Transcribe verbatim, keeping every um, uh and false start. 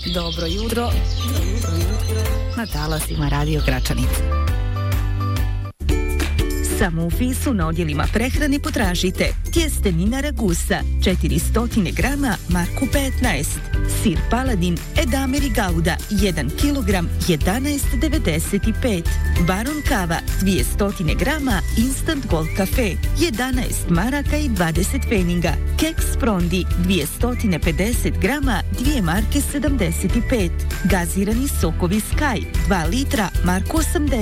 Dobro jutro. Dobro jutro. Na talasima Radio Gračanica. Samo u Fisu na odjelima prehrane potražite tjestenina ragusa četiristo grama Marku petnaest, sir Paladin Edameri Gouda jedan kilogram jedanaest devedeset pet, Baron kava dvjesto grama Instant Gold Cafe jedanaest maraka i dvadeset pfeninga, keks Prondi dvjesto pedeset grama dvije marke sedamdeset pet, gazirani sokovi Sky dva litra Marku osamdeset.